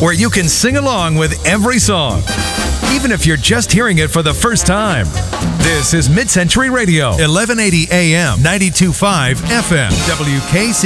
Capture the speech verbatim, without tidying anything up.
where you can sing along with every song, even if you're just hearing it for the first time. This is Mid-Century Radio, eleven eighty A M, ninety-two point five F M, W K C.